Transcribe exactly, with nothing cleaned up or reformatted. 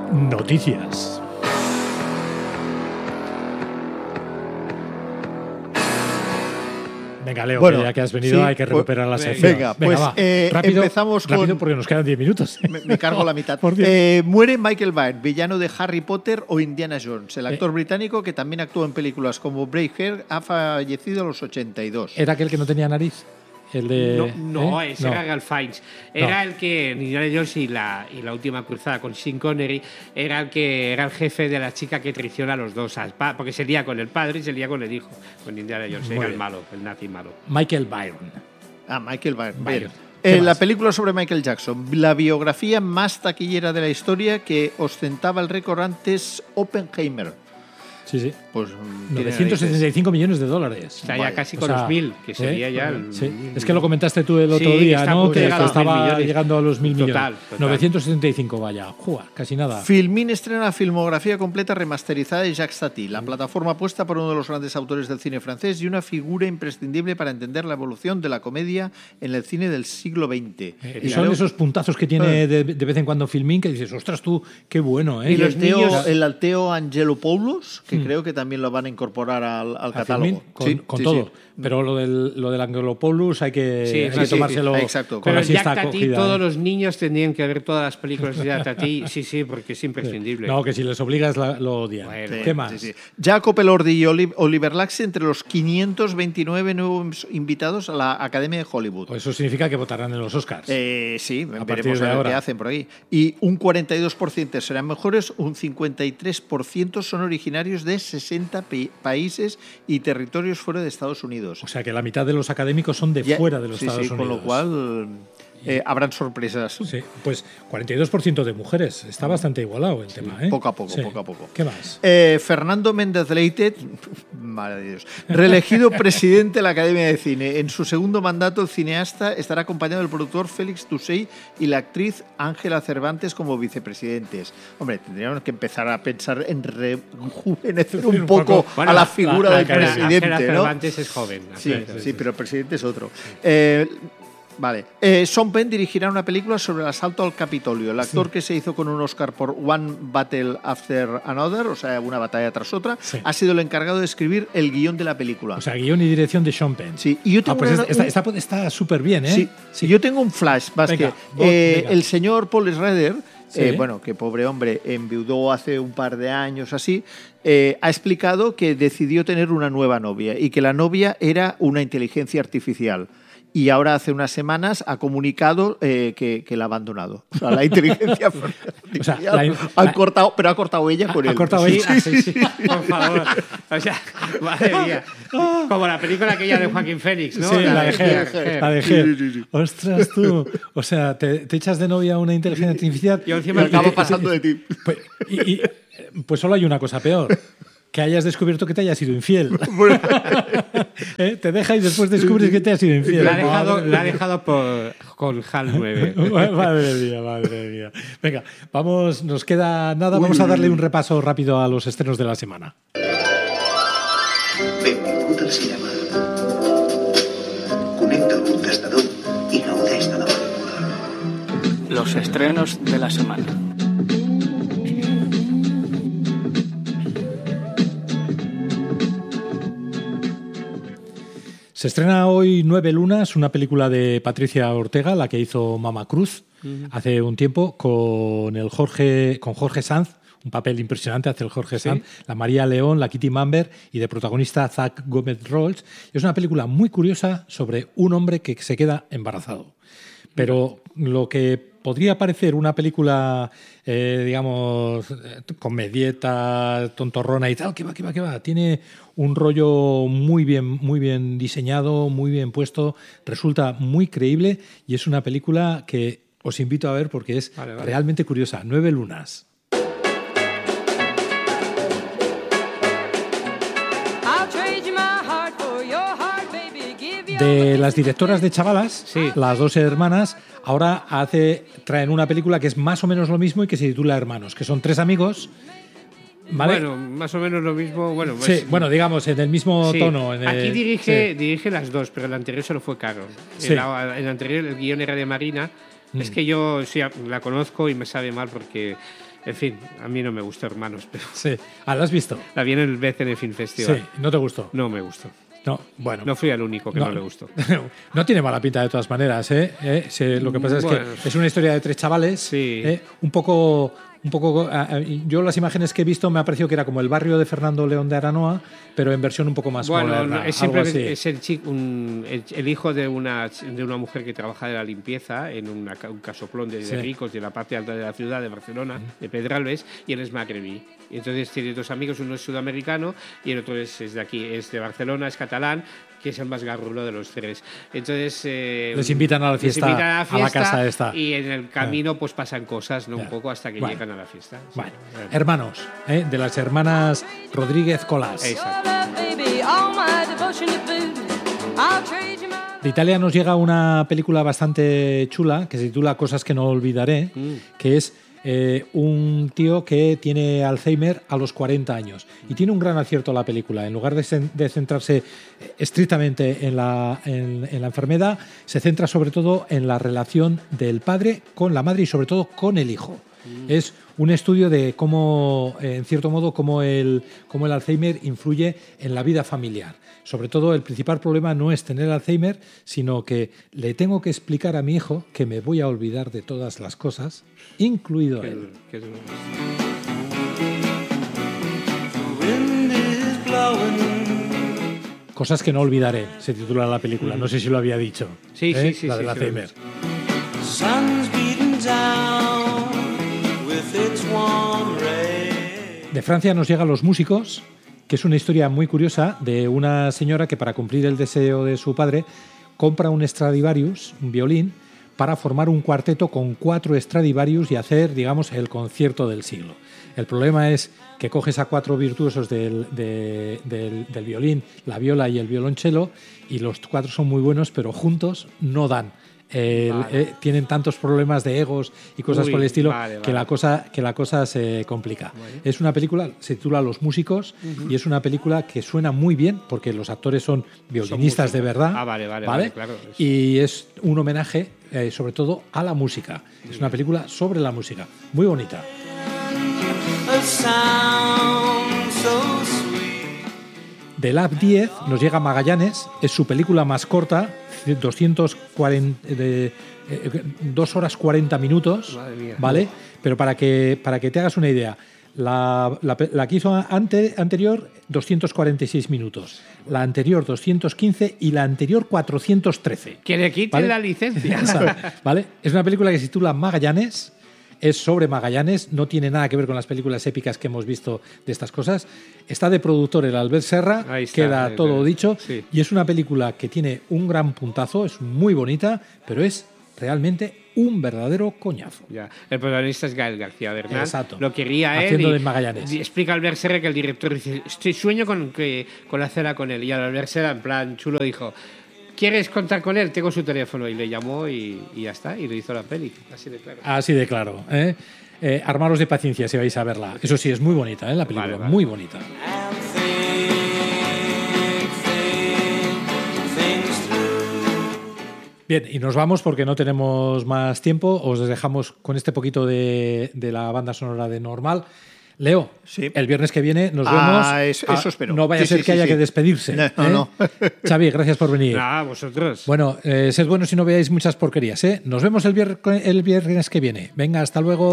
Noticias. Venga, Leo, bueno, que ya que has venido sí, hay que recuperar pues, la sección. Venga, venga pues va. Eh, rápido, empezamos con... rápido porque nos quedan diez minutos. Me, me cargo la mitad. eh, muere Michael Byrne, villano de Harry Potter o Indiana Jones. El actor eh. británico que también actuó en películas como Braveheart ha fallecido a los ochenta y dos. ¿Era aquel que no tenía nariz? El de, no, no ¿eh? ese no. era Ralph Fiennes. Era no. el que en Indiana Jones y la, y la última cruzada con Sean Connery era el que era el jefe de la chica que traiciona a los dos, porque se lía con el padre y se lía con el hijo. Con Indiana Jones Muy era bien. el malo, el nazi malo. Michael Byrne. Ah, Michael Byrne. Byron. Eh, la película sobre Michael Jackson, la biografía más taquillera de la historia que ostentaba el récord antes Oppenheimer. Sí, sí. Pues novecientos setenta y cinco millones de dólares. O sea, ya casi con o sea, los mil, que sería ¿eh? ya el... Sí. Es que lo comentaste tú el otro sí, día, ¿no? Que, que llegado estaba llegando a los mil millones. Total, total. novecientos setenta y cinco, vaya. Jua, casi nada. Filmin estrena la filmografía completa remasterizada de Jacques Tati, la plataforma apuesta por uno de los grandes autores del cine francés y una figura imprescindible para entender la evolución de la comedia en el cine del siglo veinte. Eh, y son luego, esos puntazos que tiene de, de vez en cuando Filmin que dices, ostras tú, qué bueno, ¿eh? Y el, Teo, niños... el Alteo Angelopoulos, que hmm. creo que también lo van a incorporar al, al catálogo. Con, sí, con sí, todo. Sí. Pero lo del, lo del Angelopoulos hay que, sí, hay sí, que sí, tomárselo sí, exacto. con Pero la siesta Jacques Tati, acogida. Todos ¿eh? los niños tendrían que ver todas las películas de Jacques Tati. Sí, sí, porque es imprescindible. No, que si les obligas la, lo odian. Bueno, ¿Qué más? Sí, sí. Jacob Elordi y Oliver Laxi entre los quinientos veintinueve nuevos invitados a la Academia de Hollywood. O eso significa que votarán en los Oscars. Eh, sí, a veremos a ver qué hacen por ahí. Y un cuarenta y dos por ciento serán mejores, un cincuenta y tres por ciento son originarios de sesenta países y territorios fuera de Estados Unidos. O sea que la mitad de los académicos son de ya, fuera de los sí, Estados sí, Unidos. Con lo cual eh, habrán sorpresas. Sí, pues cuarenta y dos por ciento de mujeres. Está bastante igualado el tema, ¿eh? Poco a poco, sí. poco a poco. ¿Qué más? Eh, Fernando Méndez Leite, madre de Dios, reelegido presidente de la Academia de Cine. En su segundo mandato, el cineasta estará acompañado del productor Félix Touchet y la actriz Ángela Cervantes como vicepresidentes. Hombre, tendríamos que empezar a pensar en rejuvenecer un poco bueno, a la figura la, la, del presidente, Ángela ¿no? Cervantes es joven. Sí, sí, sí, pero el presidente es otro. Eh, Vale. Eh, Sean Penn dirigirá una película sobre el asalto al Capitolio. El actor sí. que se hizo con un Oscar por One Battle After Another, o sea, una batalla tras otra, sí. ha sido el encargado de escribir el guión de la película. O sea, guión y dirección de Sean Penn. Sí. Y yo tengo ah, pues una, está súper bien, ¿eh? Sí. sí. Yo tengo un flash, más venga, que eh, venga. El señor Paul Schrader, sí. eh, bueno, que pobre hombre, enviudó hace un par de años así, eh, ha explicado que decidió tener una nueva novia y que la novia era una inteligencia artificial. Y ahora hace unas semanas ha comunicado eh, que, que la ha abandonado. O sea, la inteligencia artificial o sea, la, ha la, cortado, pero ha cortado ella con ha él. Ha cortado ella, sí, sí, sí, sí. Por favor. O sea, madre mía. Como la película aquella de Joaquín Phoenix, ¿no? Sí, la, la de Her. La de Her. Sí, sí, sí. Ostras, tú. O sea, te, te echas de novia a una inteligencia artificial. Yo encima acabo pasando de ti. Pues, y, y, pues solo hay una cosa peor. Que hayas descubierto que te hayas sido infiel. ¿Eh? Te deja y después descubres que te has sido infiel. La ha dejado, la ha dejado por, con HAL nueve. Madre mía, madre mía. Venga, vamos, nos queda nada. Vamos a darle un repaso rápido a los estrenos de la semana. Benvingut al cinema. Connecta el contestador y gaudeix de la pel·lícula. Los estrenos de la semana. Se estrena hoy Nueve Lunas, una película de Patricia Ortega, la que hizo Mama Cruz uh-huh. hace un tiempo, con el Jorge, con Jorge Sanz, un papel impresionante hace el Jorge ¿Sí? Sanz, la María León, la Kitty Mamber y de protagonista Zach Gómez-Rolls. Es una película muy curiosa sobre un hombre que se queda embarazado. Pero lo que podría parecer una película, eh, digamos, comedieta, tontorrona y tal, que va, que va, que va. Tiene un rollo muy bien, muy bien diseñado, muy bien puesto, resulta muy creíble y es una película que os invito a ver porque es vale, vale. realmente curiosa. Nueve Lunas. De las directoras de Chavalas, sí. las dos hermanas, ahora hace, traen una película que es más o menos lo mismo y que se titula Hermanos, que son tres amigos. ¿Vale? Bueno, más o menos lo mismo. Bueno, pues, sí, bueno, digamos, en el mismo sí. tono. En el, Aquí dirige, sí. dirige las dos, pero el anterior solo fue Caro. Sí. En, la, en el anterior el guión era de Marina. Mm. Es que yo sí, la conozco y me sabe mal porque En fin, a mí no me gustó Hermanos, pero... Sí. Ah, ¿la has visto? La vi en el B C N Film Festival. Sí, ¿no te gustó? No me gustó. No, bueno. No fui el único que no, no le gustó. No tiene mala pinta de todas maneras, ¿eh? ¿Eh? Sí, lo que pasa es bueno. que es una historia de tres chavales, sí. ¿eh? un poco... Un poco, yo las imágenes que he visto me ha parecido que era como el barrio de Fernando León de Aranoa, pero en versión un poco más bueno, moderna. Es, siempre, es el, chico, un, el, el hijo de una, de una mujer que trabaja de la limpieza en una, un casoplón de, sí. de ricos de la parte alta de la ciudad de Barcelona, de Pedralbes, y él es magrebí. Y entonces tiene dos amigos, uno es sudamericano y el otro es, es de aquí, es de Barcelona, es catalán, que es el más garrulo de los tres. Entonces eh, les invitan a la fiesta, les invitan a, la fiesta a la casa esta. Y en el camino pues pasan cosas, ¿no? Un poco hasta que bueno. llegan a la fiesta. Bueno. Sí. Hermanos, ¿eh? de las hermanas Rodríguez Colás. Exacto. De Italia nos llega una película bastante chula que se titula Cosas que no olvidaré, mm. que es Eh, un tío que tiene Alzheimer a los cuarenta años y tiene un gran acierto la película. En lugar de, de centrarse estrictamente en la, en, en la enfermedad, se centra sobre todo en la relación del padre con la madre y sobre todo con el hijo. Mm. Es un estudio de cómo, en cierto modo, cómo el, cómo el Alzheimer influye en la vida familiar. Sobre todo, el principal problema no es tener Alzheimer, sino que le tengo que explicar a mi hijo que me voy a olvidar de todas las cosas, incluido qué, él. Qué Cosas que no olvidaré, se titula la película. No sé si lo había dicho. Sí, ¿eh? sí, sí. La del sí, Alzheimer. Sí. De Francia nos llegan Los Músicos, que es una historia muy curiosa de una señora que para cumplir el deseo de su padre compra un Stradivarius, un violín, para formar un cuarteto con cuatro Stradivarius y hacer, digamos, el concierto del siglo. El problema es que coges a cuatro virtuosos del, de, del, del violín, la viola y el violonchelo, y los cuatro son muy buenos, pero juntos no dan. Eh, vale. eh, tienen tantos problemas de egos y cosas Uy, por el estilo vale, vale. que la cosa que la cosa se complica. Vale. Es una película, se titula Los Músicos, uh-huh. y es una película que suena muy bien porque los actores son violinistas son de verdad. Ah, vale, vale, ¿vale? vale claro. Y es un homenaje eh, sobre todo a la música. Es una película sobre la música, muy bonita. De Lab diez nos llega Magallanes, es su película más corta, doscientos cuarenta, de, eh, dos horas cuarenta minutos, ¿vale? Pero para que, para que te hagas una idea, la, la, la que hizo ante, anterior, doscientos cuarenta y seis minutos, la anterior doscientos quince y la anterior cuatrocientos trece. Que le quiten, ¿vale?, la licencia. ¿Vale? Es una película que se titula Magallanes. Es sobre Magallanes, no tiene nada que ver con las películas épicas que hemos visto de estas cosas. Está de productor el Albert Serra, ahí está, queda ahí, todo ahí, dicho. Sí. Y es una película que tiene un gran puntazo, es muy bonita, pero es realmente un verdadero coñazo. Ya. El protagonista es Gael García Bernal. Exacto. Lo quería él. Haciendo de Magallanes. Y explica Albert Serra que el director dice, estoy sueño con, que, con la cena con él. Y Albert Serra, en plan chulo, dijo, ¿quieres contar con él? Tengo su teléfono. Y le llamó y, y ya está. Y le hizo la peli. Así de claro. Así de claro. ¿eh? Eh, armaros de paciencia si vais a verla. Eso sí, es muy bonita, ¿eh? La película. Vale, vale. Muy bonita. Bien, y nos vamos porque no tenemos más tiempo. Os dejamos con este poquito de, de la banda sonora de Normal. Leo, sí. El viernes que viene nos vemos. Ah, eso, eso espero. No vaya sí, a ser sí, que sí, haya sí. que despedirse. No, ¿eh? no, no. Xavi, gracias por venir. Ah, vosotros. Bueno, eh, sed buenos y no veáis muchas porquerías. ¿eh? Nos vemos el, vier- el viernes que viene. Venga, hasta luego.